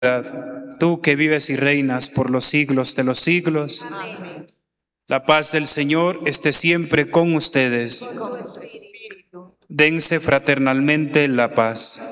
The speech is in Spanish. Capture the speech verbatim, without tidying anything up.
tú que vives y reinas por los siglos de los siglos. Amén. La paz del Señor esté siempre con ustedes. Con nuestro espíritu. Dense fraternalmente la paz.